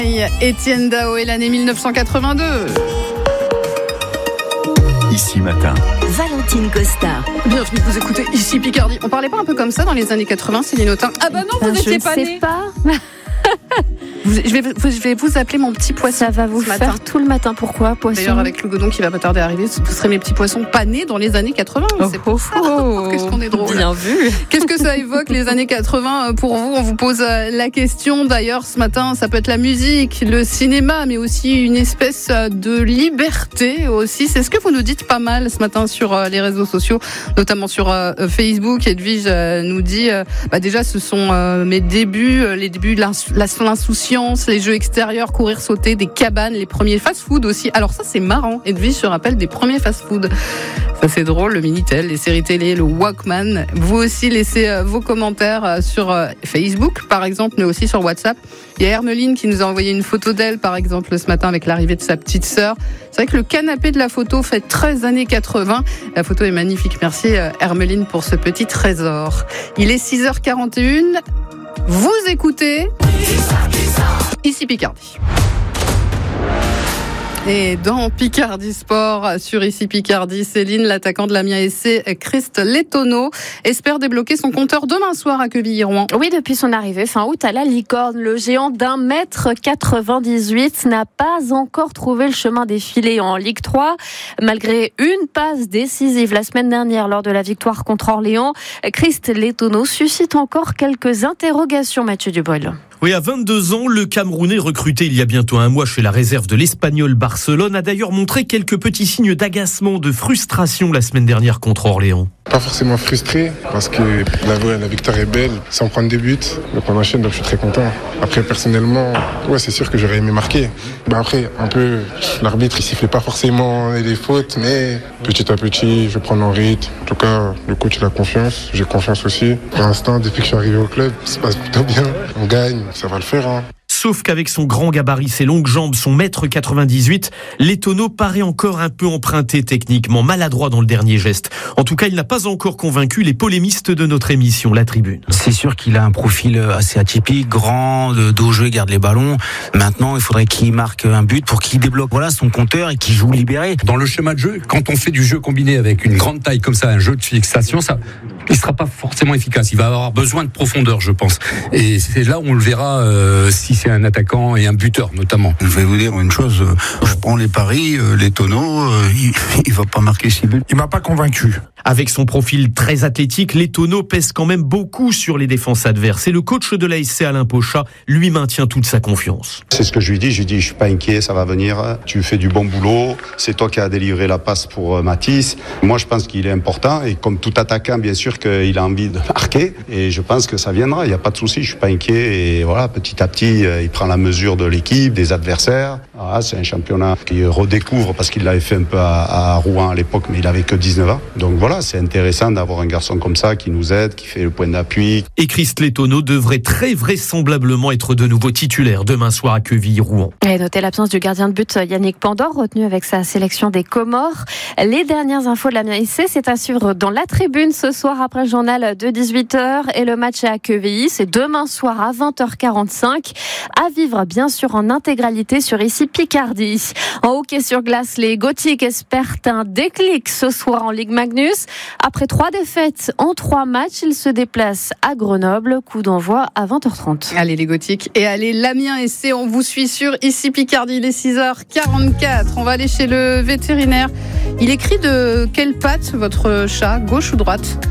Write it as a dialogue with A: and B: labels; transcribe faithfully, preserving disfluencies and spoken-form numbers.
A: Étienne Dao et l'année mille neuf cent quatre-vingt-deux.
B: Ici Matin.
C: Valentine Costa.
A: Bienvenue, vous écoutez Ici Picardie. On parlait pas un peu comme ça dans les années quatre-vingts, Céline Autain?
D: Ah bah non, vous n'étiez pas née.
C: Je ne sais pas.
A: Vous, je, vais, je vais vous appeler mon petit poisson.
C: Ça va vous faire
A: matin.
C: tout le matin. Pourquoi, poisson?
A: D'ailleurs, avec le godon qui va pas tarder à arriver, ce seraient mes petits poissons pas nés dans les années quatre-vingts.
C: Oh,
A: c'est pour ça.
C: oh,
A: Qu'est-ce qu'on est drôle.
C: Bien vu. Qu'est-ce
A: que ça évoque les années quatre-vingts pour vous? On vous pose la question. D'ailleurs, ce matin, ça peut être la musique, le cinéma, mais aussi une espèce de liberté aussi. C'est ce que vous nous dites pas mal ce matin sur les réseaux sociaux, notamment sur Facebook. Edwige nous dit, bah déjà, ce sont mes débuts, les débuts de l'insouciance, les jeux extérieurs, courir, sauter, des cabanes, les premiers fast-food aussi. Alors ça, c'est marrant. Edwige se rappelle des premiers fast-food. Ça, c'est drôle, le Minitel, les séries télé, le Walkman. Vous aussi, laissez vos commentaires sur Facebook, par exemple, mais aussi sur WhatsApp. Il y a Hermeline qui nous a envoyé une photo d'elle, par exemple, ce matin, avec l'arrivée de sa petite sœur. C'est vrai que le canapé de la photo fait treize années quatre-vingts. La photo est magnifique. Merci, Hermeline, pour ce petit trésor. Il est six heures quarante et une. Vous écoutez Ici Picardie. Et dans Picardie Sport, sur Ici Picardie, Céline, l'attaquant de l'Amiens S C, Christ Lettono, espère débloquer son compteur demain soir à Quevilly-Rouen.
C: Oui, depuis son arrivée fin août à la Licorne, le géant d'un mètre quatre-vingt-dix-huit n'a pas encore trouvé le chemin des filets en Ligue trois. Malgré une passe décisive la semaine dernière lors de la victoire contre Orléans, Christ Lettono suscite encore quelques interrogations, Mathieu Dubreuil.
E: Oui, à vingt-deux ans, le Camerounais recruté il y a bientôt un mois chez la réserve de l'Espagnol Barcelone a d'ailleurs montré quelques petits signes d'agacement, de frustration la semaine dernière contre Orléans.
F: Pas forcément frustré, parce que la, la victoire est belle, sans prendre des buts, donc on enchaîne, donc je suis très content. Après, personnellement, ouais, c'est sûr que j'aurais aimé marquer. Ben après, un peu, l'arbitre, il sifflait pas forcément les fautes, mais petit à petit, je prends en rythme. En tout cas, le coach, il a confiance, j'ai confiance aussi. Pour l'instant, depuis que je suis arrivé au club, ça se passe plutôt bien. On gagne, ça va le faire, hein.
E: Sauf qu'avec son grand gabarit, ses longues jambes, son mètre quatre-vingt-dix-huit, Lettono paraît encore un peu emprunté techniquement, maladroit dans le dernier geste. En tout cas, il n'a pas encore convaincu les polémistes de notre émission, La Tribune.
G: C'est sûr qu'il a un profil assez atypique, grand, dos jeu, garde les ballons. Maintenant, il faudrait qu'il marque un but pour qu'il débloque voilà, son compteur et qu'il joue libéré.
H: Dans le schéma de jeu, quand on fait du jeu combiné avec une grande taille comme ça, un jeu de fixation, ça, il sera pas forcément efficace. Il va avoir besoin de profondeur, je pense. Et c'est là où on le verra euh, si c'est un attaquant et un buteur notamment.
I: Je vais vous dire une chose, je prends les paris, Lettono, il, il va pas marquer six buts.
F: Il m'a pas convaincu.
E: Avec son profil très athlétique, Lettono pèse quand même beaucoup sur les défenses adverses. Et le coach de l'A S C, Alain Pochat, lui maintient toute sa confiance.
J: C'est ce que je lui dis, je lui dis, je suis pas inquiet, ça va venir, tu fais du bon boulot, c'est toi qui as délivré la passe pour Matisse. Moi, je pense qu'il est important et comme tout attaquant, bien sûr qu'il a envie de marquer et je pense que ça viendra, il n'y a pas de souci, je suis pas inquiet et voilà, petit à petit, il prend la mesure de l'équipe, des adversaires. Voilà, c'est un championnat qu'il redécouvre parce qu'il l'avait fait un peu à, à Rouen à l'époque, mais il avait que dix-neuf ans. Donc voilà, c'est intéressant d'avoir un garçon comme ça qui nous aide, qui fait le point d'appui.
E: Et Christ Lettono devrait très vraisemblablement être de nouveau titulaire demain soir à Quevilly-Rouen.
C: Et notez l'absence du gardien de but Yannick Pandor, retenu avec sa sélection des Comores. Les dernières infos de l'Amiens S C, c'est à suivre dans La Tribune ce soir après le journal de dix-huit heures. Et le match est à Quevilly, c'est demain soir à vingt heures quarante-cinq. À vivre bien sûr en intégralité sur Ici Picardie. En hockey sur glace, les Gothiques espèrent un déclic ce soir en Ligue Magnus. Après trois défaites en trois matchs, ils se déplacent à Grenoble. Coup d'envoi à vingt heures trente.
A: Allez les Gothiques et allez l'Amiens S C, on vous suit sur Ici Picardie, il est six heures quarante-quatre. On va aller chez le vétérinaire. Il écrit de quelle patte votre chat, gauche ou droite ?